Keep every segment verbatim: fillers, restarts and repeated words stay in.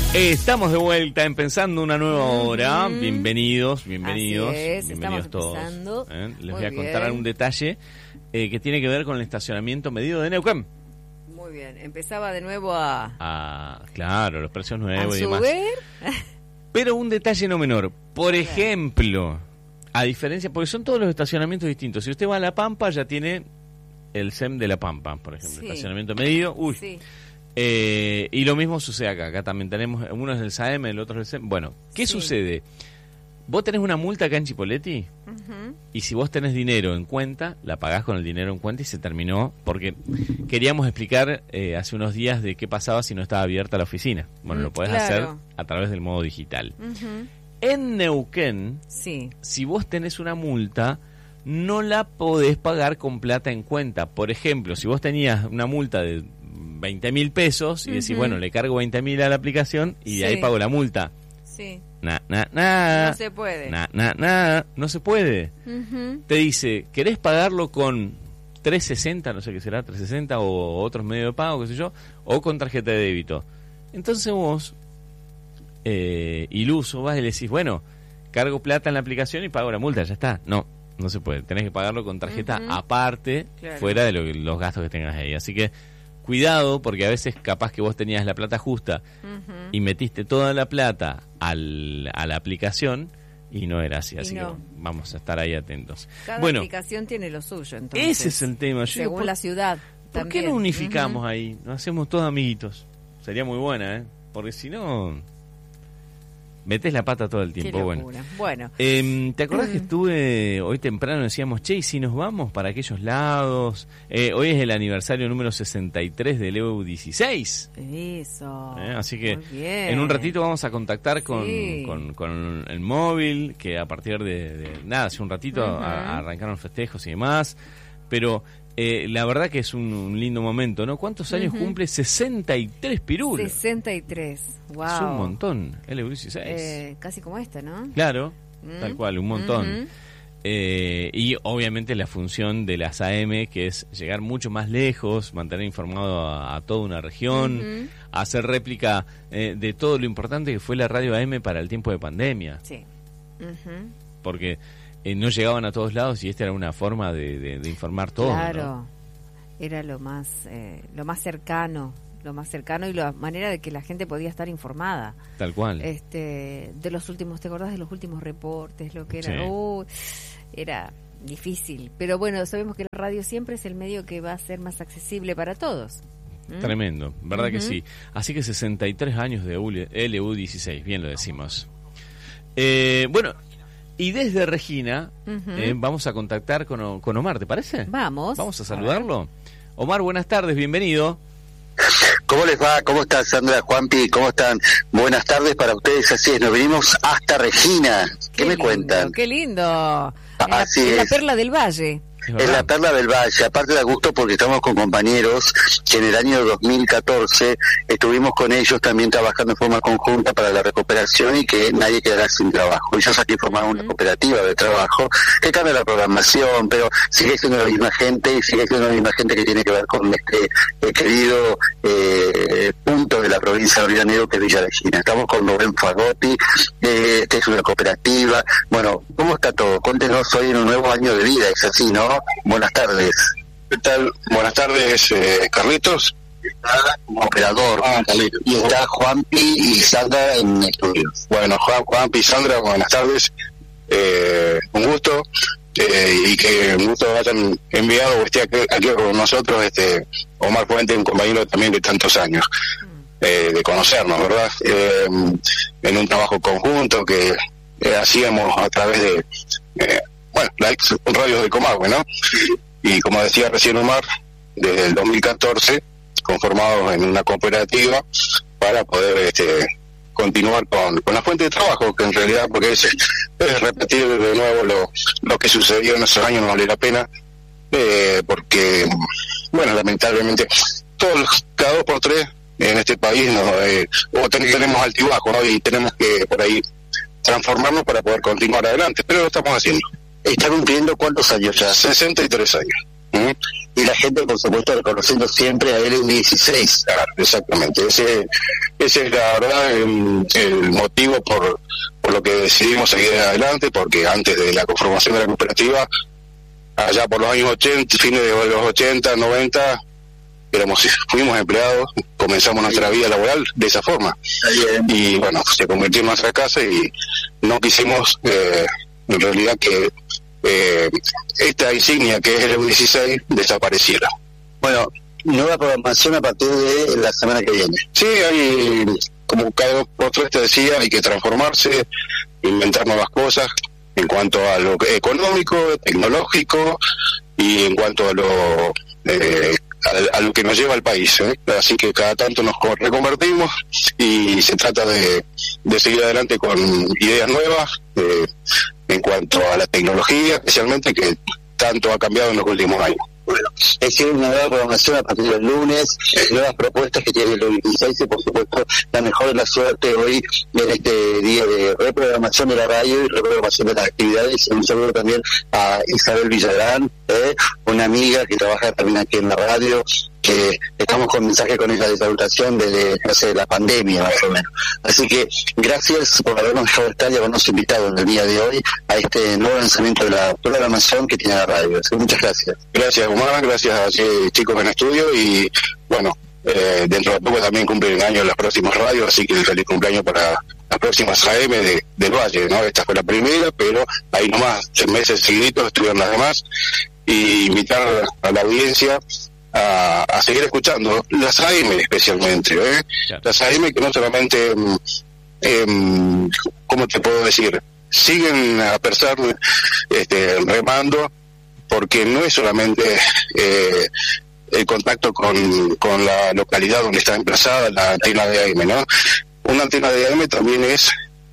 Estamos de vuelta en Pensando una nueva hora. Mm-hmm. Bienvenidos, bienvenidos, Así es, bienvenidos todos. ¿Eh? Les Muy voy a bien. contar un detalle eh, que tiene que ver con el estacionamiento medido de Neuquén. Muy bien, empezaba de nuevo a... Ah, claro, los precios nuevos ¿A y demás. subir? Pero un detalle no menor. Por ejemplo, a diferencia, porque son todos los estacionamientos distintos. Si usted va a La Pampa, ya tiene el S E M de La Pampa, por ejemplo. Sí. Estacionamiento medido. Uy. Sí. Eh, y lo mismo sucede acá. Acá también tenemos, uno es del S A M, el otro es del S E M. Bueno, ¿qué Sí. sucede? Vos tenés una multa acá en Chipoleti, Uh-huh. y si vos tenés dinero en cuenta, la pagás con el dinero en cuenta y se terminó, porque queríamos explicar eh, hace unos días de qué pasaba si no estaba abierta la oficina. Bueno, Mm, lo podés claro. hacer a través del modo digital. Uh-huh. En Neuquén, Sí. si vos tenés una multa, no la podés pagar con plata en cuenta. Por ejemplo, si vos tenías una multa de veinte mil pesos y decís, Ujú. bueno, le cargo veinte mil a la aplicación y de Sí. ahí pago la multa. Sí. Na, na, na. No se puede. Na, na, na. No se puede. Uh-huh. Te dice, ¿querés pagarlo con trescientos sesenta, no sé qué será, trescientos sesenta o otros medios de pago, qué sé yo, o con tarjeta de débito? Entonces vos, eh, iluso, vas y le decís, bueno, cargo plata en la aplicación y pago la multa, ya está. No, no se puede. Tenés que pagarlo con tarjeta Ujú. aparte, Claro. fuera de lo que- los gastos que tengas ahí. Así que cuidado, porque a veces capaz que vos tenías la plata justa Uh-huh. y metiste toda la plata al, a la aplicación y no era así. Y Así no. que vamos a estar ahí atentos. Cada Bueno, aplicación tiene lo suyo, entonces. ese es el tema. Yo digo, Según ¿por, la ciudad. ¿por qué también. no unificamos Ujú. ahí? Nos hacemos todos amiguitos. Sería muy buena, ¿eh? Porque si no, metes la pata todo el Qué tiempo. Bueno. locura. Bueno. Eh, ¿Te acordás que estuve hoy temprano? Decíamos, che, ¿y si nos vamos para aquellos lados? Eh, hoy es el aniversario número sesenta y tres del E U dieciséis. Eso. ¿eh? Así que Muy bien. en un ratito vamos a contactar con, Sí. con, con el móvil, que a partir de, de nada, hace un ratito Ujú. a- arrancaron festejos y demás. Pero eh, la verdad que es un, un lindo momento, ¿no? ¿Cuántos años Ujú. cumple? sesenta y tres Pirul. sesenta y tres. Wow. Es un montón, el E U dieciséis. Eh, casi como esta, ¿no? Claro, Mm. tal cual, un montón. Ujú. Eh, y obviamente la función de las A M, que es llegar mucho más lejos, mantener informado a, a toda una región, Ujú. hacer réplica eh, de todo lo importante que fue la radio A M para el tiempo de pandemia, Sí. Ujú. porque eh, no llegaban a todos lados y esta era una forma de, de- de informar todo. Claro. ¿no? Era lo más, eh, lo más cercano, lo más cercano y la manera de que la gente podía estar informada. Tal cual. Este, de los últimos, ¿te acordás de los últimos reportes? Lo que era, Sí. Uy, era difícil. Pero bueno, sabemos que la radio siempre es el medio que va a ser más accesible para todos. ¿Mm? Tremendo, ¿verdad que Ujú. sí? Así que sesenta y tres años de L U dieciséis, bien lo decimos. Eh, bueno, y desde Regina Ujú. eh, vamos a contactar con, O- con Omar, ¿te parece? Vamos. Vamos a saludarlo. Omar, buenas tardes, bienvenido. ¿Cómo les va? ¿Cómo están, Sandra, Juanpi? ¿Cómo están? Buenas tardes para ustedes. Así es, nos venimos hasta Regina. ¿Qué, me lindo, cuentan? Qué lindo. En la, Así en la es. perla del Valle. Es Es verdad. la Perla del Valle. Aparte da gusto porque estamos con compañeros que en el año dos mil catorce estuvimos con ellos también trabajando en forma conjunta para la recuperación y que nadie quedará sin trabajo. Ellos aquí formaron una cooperativa de trabajo que cambia la programación, pero sigue siendo la misma gente y sigue siendo la misma gente que tiene que ver con este eh, querido eh, punto de la provincia de Río Negro que es Villa Regina. Estamos con Rubén Fagotti, eh, esta es una cooperativa. Bueno, ¿cómo está todo? Cuéntenos hoy en un nuevo año de vida, es así, ¿no? Buenas tardes. ¿Qué tal? Buenas tardes, eh, Carlitos. Está como operador. Ah, Carlitos. Y está Juanpi y Sandra en estudios. Bueno, Juan, Juan y Sandra, buenas tardes. Eh, un gusto. Eh, y que un gusto hayan enviado o esté aquí, aquí con nosotros este Omar Fuente, un compañero también de tantos años eh, de conocernos, ¿verdad? Eh, en un trabajo conjunto que eh, hacíamos a través de, eh, bueno, la ex radio de Comahue, ¿no? Y como decía recién Omar, desde el dos mil catorce, conformados en una cooperativa para poder este continuar con, con la fuente de trabajo, que en realidad, porque es, es repetir de nuevo lo, lo que sucedió en esos años, no vale la pena, eh, porque, bueno, lamentablemente, todos, cada dos por tres en este país, no, eh, o ten, tenemos altibajo, ¿no? Y tenemos que, por ahí, transformarnos para poder continuar adelante, pero lo estamos haciendo. ¿Está cumpliendo cuántos años ya? sesenta y tres años. ¿Mm? y la gente, por supuesto, reconociendo siempre a L U dieciséis. Claro, exactamente. Ese, ese es la verdad el, el motivo por, por lo que decidimos seguir adelante, porque antes de la conformación de la cooperativa, allá por los años ochenta, fines de los ochenta, noventa, éramos, fuimos empleados, comenzamos nuestra vida laboral de esa forma. Y bueno, se convirtió en nuestra casa y no quisimos, eh, en realidad, que eh, esta insignia que es el L U dieciséis desapareciera. Bueno, nueva programación a partir de la semana que viene. Sí, hay, como cada otro te decía, hay que transformarse, inventar nuevas cosas en cuanto a lo económico, tecnológico y en cuanto a lo eh, a, a lo que nos lleva al país, ¿eh? Así que cada tanto nos reconvertimos y se trata de, de seguir adelante con ideas nuevas eh, en cuanto a la tecnología, especialmente, que tanto ha cambiado en los últimos años. Bueno, es decir, una nueva programación a partir del lunes, nuevas propuestas que tiene el dieciséis y, por supuesto, la mejor de la suerte hoy en este día de reprogramación de la radio y reprogramación de las actividades. Un saludo también a Isabel Villagrán, ¿eh? una amiga que trabaja también aquí en la radio, que estamos con mensaje con ella de salutación desde, no sé, la pandemia más o menos. Así que gracias por habernos dejado estar y habernos invitado en el día de hoy a este nuevo lanzamiento de la programación que tiene la radio. Así que muchas gracias. Gracias, Omar, gracias a los chicos en estudio y bueno, eh, dentro de poco también cumplen años las próximas radios, así que feliz cumpleaños para las próximas A M de, del Valle, ¿no? Esta fue la primera, pero ahí nomás, tres meses seguiditos estuvieron las demás, y invitar a la audiencia A, a seguir escuchando las A M especialmente, ¿eh? Yeah. Las A M que no solamente, eh, ¿cómo te puedo decir? Siguen a pesar este, remando, porque no es solamente eh, el contacto con, con la localidad donde está emplazada la antena de A M, ¿no? Una antena de A M también es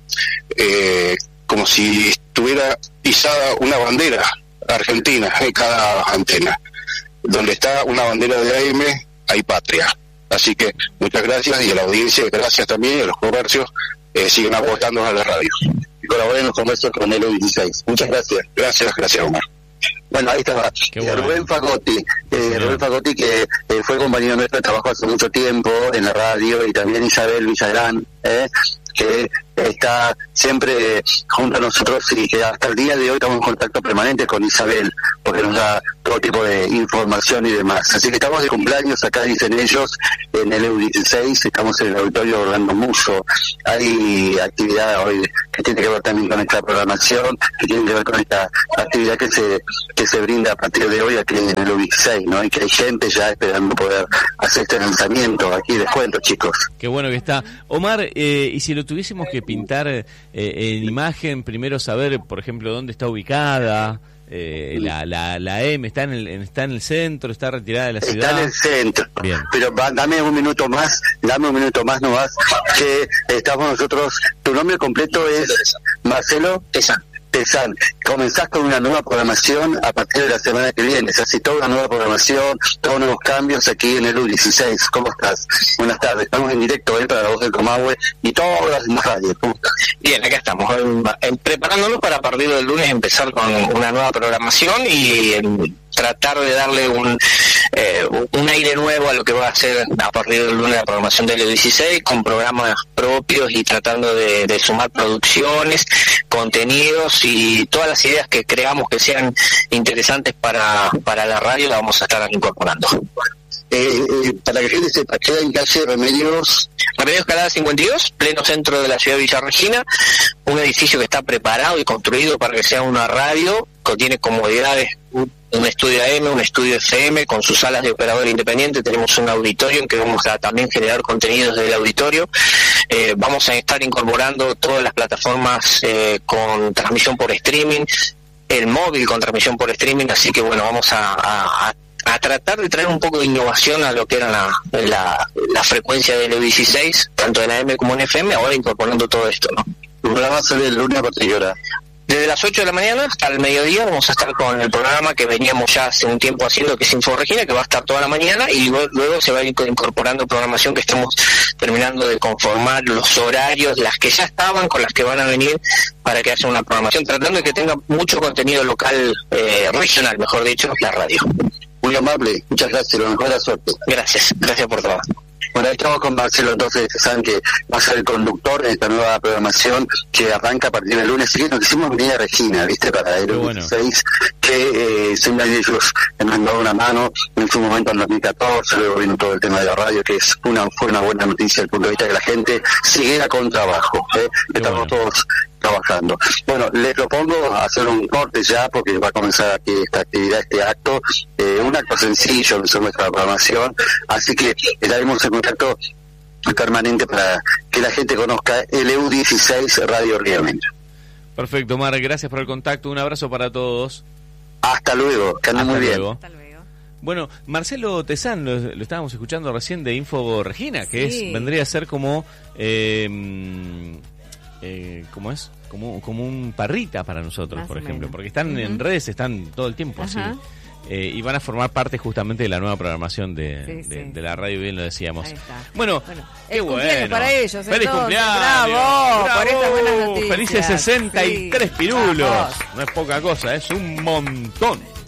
eh, como si estuviera izada una bandera argentina en cada antena. Donde está una bandera de A M, hay patria. Así que muchas gracias, y a la audiencia, gracias también, y a los comercios, eh, siguen apostando a la radio. Y colaboren en los comercios con el L U dieciséis. Muchas gracias. Gracias, gracias, Omar. Bueno, ahí estaba bueno. Rubén Fagotti, eh, Rubén Fagotti, que eh, fue compañero nuestro, trabajó hace mucho tiempo en la radio, y también Isabel Villagrán, eh, que está siempre junto a nosotros y que hasta el día de hoy estamos en contacto permanente con Isabel, porque nos da todo tipo de información y demás. Así que estamos de cumpleaños acá, dicen ellos, en el L U dieciséis, estamos en el auditorio Orlando Musso. Hay actividad hoy que tiene que ver también con esta programación, que tiene que ver con esta actividad que se que se brinda a partir de hoy aquí en el L U dieciséis, ¿no? Y que hay gente ya esperando poder hacer este lanzamiento. Aquí les cuento, chicos. Qué bueno que está. Omar, eh, y si lo tuviésemos que pintar eh, en imagen, primero saber, por ejemplo, dónde está ubicada eh, la, la, la M, está en, el, está en el centro, está retirada de la ciudad. Está en el centro. Bien. Pero va, dame un minuto más, dame un minuto más nomás, que estamos nosotros. Tu nombre completo es Marcelo Tezán. Tezán. Comenzás con una nueva programación a partir de la semana que viene. Es así, toda una nueva programación, todos nuevos cambios aquí en el L U dieciséis. ¿Cómo estás? Buenas tardes. Estamos en directo ¿eh? para la Voz del Comahue y todas las demás radios. ¿Cómo estás? Bien, acá estamos, en, en, preparándonos para a partir del lunes empezar con una nueva programación y en, tratar de darle un eh, un aire nuevo a lo que va a ser a partir del lunes la programación del L U dieciséis, con programas propios y tratando de, de sumar producciones, contenidos y todas las ideas que creamos que sean interesantes para, para la radio, la vamos a estar incorporando. Eh, eh, para que la gente sepa, queda en calle Remedios Remedios Calada cincuenta y dos, pleno centro de la ciudad de Villa Regina, un edificio que está preparado y construido para que sea una radio, contiene comodidades, un estudio A M, un estudio F M, con sus salas de operador independiente. Tenemos un auditorio en que vamos a también generar contenidos del auditorio. Eh, vamos a estar incorporando todas las plataformas eh, con transmisión por streaming, el móvil con transmisión por streaming, así que bueno, vamos a, a, a tratar de traer un poco de innovación a lo que era la, la, la frecuencia del L U dieciséis, tanto en A M como en F M, ahora incorporando todo esto, ¿no? El programa sale el lunes a partir de hora. Desde las ocho de la mañana hasta el mediodía vamos a estar con el programa que veníamos ya hace un tiempo haciendo, que es Info Regina, que va a estar toda la mañana, y luego, luego se va a ir incorporando programación que estamos terminando de conformar los horarios, las que ya estaban con las que van a venir, para que haya una programación, tratando de que tenga mucho contenido local, eh, regional, mejor dicho, la radio. muy amable, muchas gracias, lo mejor de la suerte. Gracias, gracias por todo. Bueno, ahí estamos con Marcelo, entonces saben que va a ser el conductor de esta nueva programación que arranca a partir del lunes. Así que nos quisimos venir a Regina, ¿viste? Para el bueno. dieciséis, que eh, siempre ellos me han dado una mano en su momento en dos mil catorce, luego vino todo el tema de la radio, que es una fue una buena noticia desde el punto de vista que la gente siguiera con trabajo, ¿eh? Estamos bueno. todos trabajando. Bueno, les propongo hacer un corte ya, porque va a comenzar aquí esta actividad, este acto, eh, un acto sencillo en nuestra programación, así que estaremos en contacto permanente para que la gente conozca el U dieciséis Radio Río Negro. Perfecto, Mar, gracias por el contacto, un abrazo para todos. Hasta luego, que anden muy bien. Luego. Hasta luego. Bueno, Marcelo Tezán, lo, lo estábamos escuchando recién de Info Regina, que Sí. es vendría a ser como... Eh, eh, ¿Cómo es? Como, como un parrita para nosotros, Más por o ejemplo, menos. porque están Uh-huh. en redes, están todo el tiempo así. Ajá. Eh, y van a formar parte justamente de la nueva programación de, Sí, de, sí. de la radio, bien lo decíamos. Ahí está. Bueno, Bueno, qué el cumpleaños bueno. para ellos, ¡Feliz entonces. cumpleaños! ¡Bravo! Por estas buenas noticias. ¡Felices sesenta y tres Sí. pirulos! Vamos. No es poca cosa, es un montón.